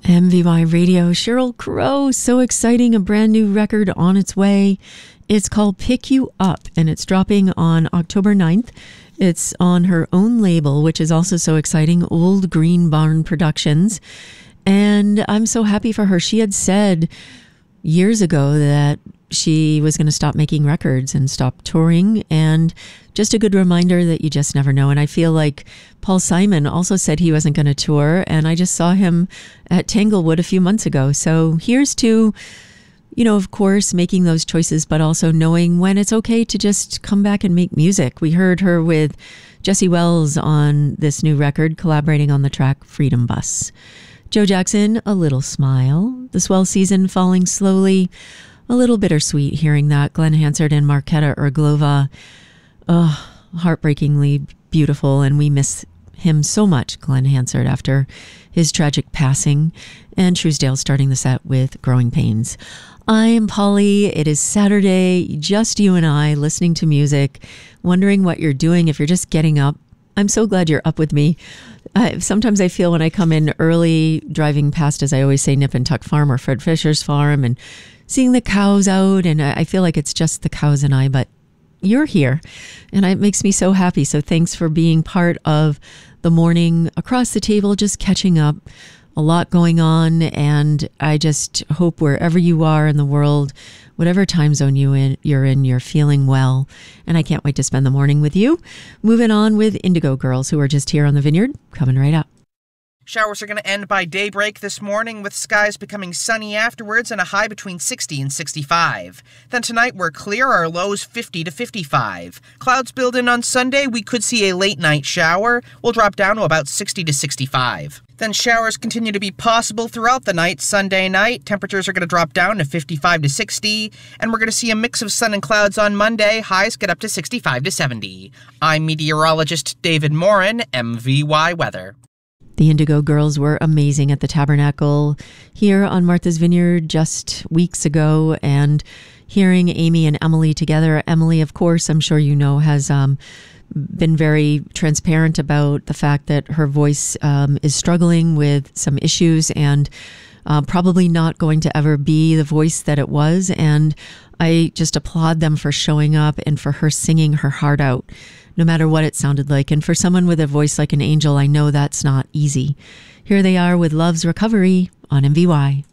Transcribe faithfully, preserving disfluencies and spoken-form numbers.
M V Y Radio, Sheryl Crow, so exciting, a brand new record on its way. It's called Pick You Up, and it's dropping on October ninth. It's on her own label, which is also so exciting, Old Green Barn Productions. And I'm so happy for her. She had said years ago that she was going to stop making records and stop touring, and just a good reminder that you just never know. And I feel like Paul Simon also said he wasn't going to tour, and I just saw him at Tanglewood a few months ago. So here's to, you know, of course, making those choices, but also knowing when it's okay to just come back and make music. We heard her with Jesse Wells on this new record, collaborating on the track Freedom Bus. Joe Jackson, A Little Smile. The swell season falling slowly. A little bittersweet hearing that. Glenn Hansard and Marketa Erglova. Oh, heartbreakingly beautiful, and we miss him so much, Glenn Hansard, after his tragic passing. And Truesdale starting the set with Growing Pains. I'm Polly. It is Saturday, just you and I listening to music, wondering what you're doing if you're just getting up. I'm so glad you're up with me. Uh, sometimes I feel when I come in early, driving past, as I always say, Nip and Tuck Farm or Fred Fisher's farm, and seeing the cows out, and I feel like it's just the cows and I, but you're here, and it makes me so happy. So thanks for being part of the morning across the table, just catching up. A lot going on, and I just hope wherever you are in the world, whatever time zone you in, you're in, you're feeling well. And I can't wait to spend the morning with you. Moving on with Indigo Girls, who are just here on the Vineyard, coming right up. Showers are going to end by daybreak this morning, with skies becoming sunny afterwards and a high between sixty and sixty-five. Then tonight we're clear, our lows fifty to fifty-five. Clouds build in on Sunday, we could see a late night shower. We'll drop down to about sixty to sixty-five. Then showers continue to be possible throughout the night. Sunday night, temperatures are going to drop down to fifty-five to sixty, and we're going to see a mix of sun and clouds on Monday. Highs get up to sixty-five to seventy. I'm meteorologist David Morin, M V Y Weather. The Indigo Girls were amazing at the Tabernacle here on Martha's Vineyard just weeks ago, and hearing Amy and Emily together. Emily, of course, I'm sure you know, has um, been very transparent about the fact that her voice um, is struggling with some issues and uh, probably not going to ever be the voice that it was. And I just applaud them for showing up and for her singing her heart out, no matter what it sounded like. And for someone with a voice like an angel, I know that's not easy. Here they are with Love's Recovery on M V Y.